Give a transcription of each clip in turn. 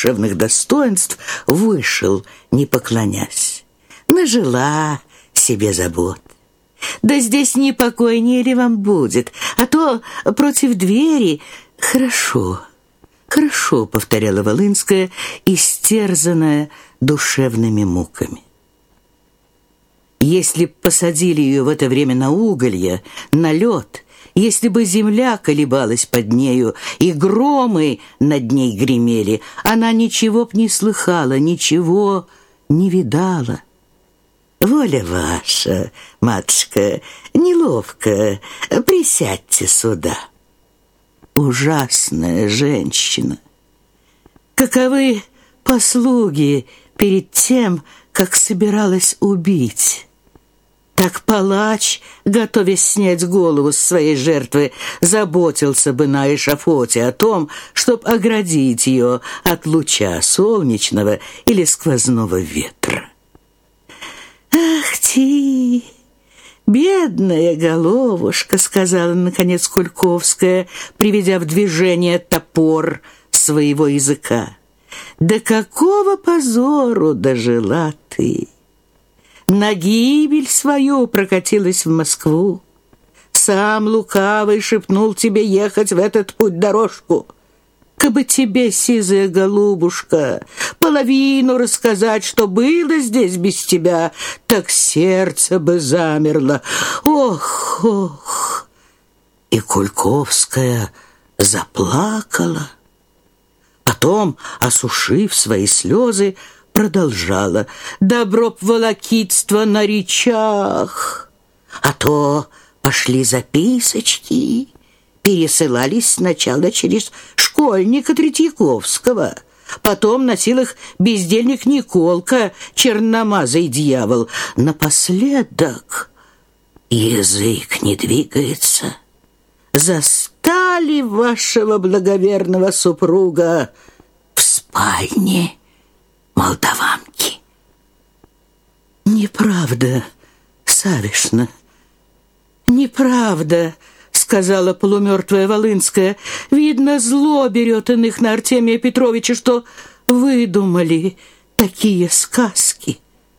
душевных достоинств, вышел, не поклонясь. Нажила себе забот. Да здесь не покойнее ли вам будет, а то против двери. Хорошо, хорошо, повторяла Волынская, истерзанная душевными муками. Если б посадили ее в это время на уголья, на лед, если бы земля колебалась под нею и громы над ней гремели, она ничего б не слыхала, ничего не видала. Воля ваша, матушка, неловко, присядьте сюда. Ужасная женщина. Каковы послуги перед тем, как собиралась убить? Так палач, готовясь снять голову с своей жертвы, заботился бы на эшафоте о том, чтоб оградить ее от луча солнечного или сквозного ветра. «Ах ты, бедная головушка!» — сказала, наконец, Кульковская, приведя в движение топор своего языка. «До какого позору дожила ты! На гибель свою прокатилась в Москву. Сам лукавый шепнул тебе ехать в этот путь-дорожку. Кабы тебе, сизая голубушка, половину рассказать, что было здесь без тебя, так сердце бы замерло. Ох, ох!» И Кульковская заплакала. Потом, осушив свои слезы, продолжала: «Добро б волокитство на речах, а то пошли записочки». Пересылались сначала через школьника Третьяковского, потом носил их бездельник Николка, черномазый дьявол. Напоследок язык не двигается. Застали вашего благоверного супруга в спальне молдаванки. «Неправда, Савишна, неправда», — сказала полумертвая Волынская. «Видно, зло берет иных на Артемия Петровича, что выдумали такие сказки».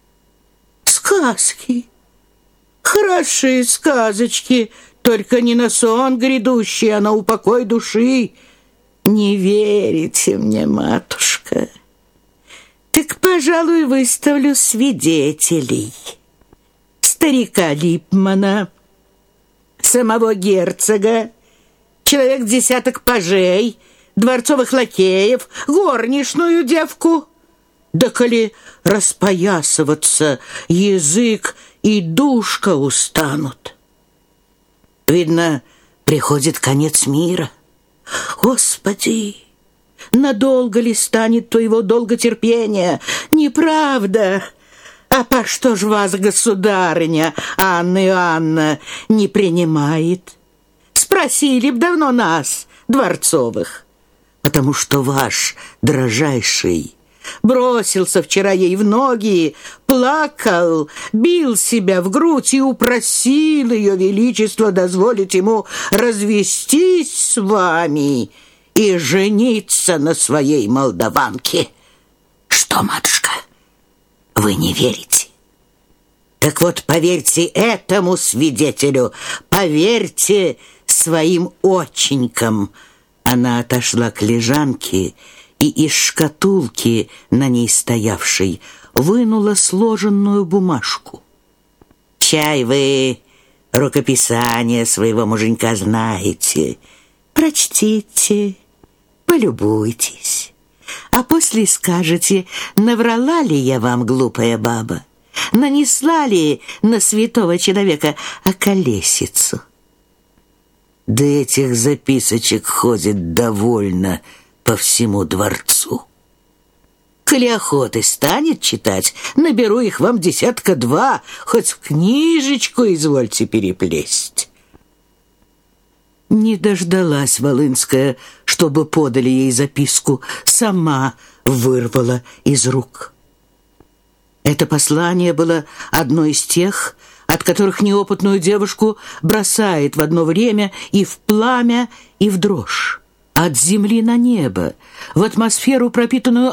«Сказки? Хорошие сказочки, только не на сон грядущий, а на упокой души. Не верите мне, матушка? Так, пожалуй, выставлю свидетелей. Старика Липмана, самого герцога, человек десяток пажей, дворцовых лакеев, горничную девку. Да коли распоясываться, язык и душка устанут. Видно, приходит конец мира. Господи, надолго ли станет твоего долготерпения? Неправда. А по что ж вас, государыня Анна Иоанна, не принимает? Спросили б давно нас, дворцовых. Потому что ваш дрожайший бросился вчера ей в ноги, плакал, бил себя в грудь и упросил ее величество дозволить ему развестись с вами и жениться на своей молдаванке. Что, матушка, вы не верите? Так вот, поверьте этому свидетелю, поверьте своим оченькам. Она отошла к лежанке и из шкатулки, на ней стоявшей, вынула сложенную бумажку. «Чай вы рукописание своего муженька знаете. Прочтите, полюбуйтесь. А после скажете, наврала ли я вам, глупая баба, нанесла ли на святого человека околесицу». Да этих записочек ходит довольно по всему дворцу. Коли охоты станет читать, наберу их вам 10-2, хоть в книжечку извольте переплесть. Не дождалась Волынская, чтобы подали ей записку, сама вырвала из рук. Это послание было одно из тех, от которых неопытную девушку бросает в одно время и в пламя, и в дрожь. От земли на небо, в атмосферу, пропитанную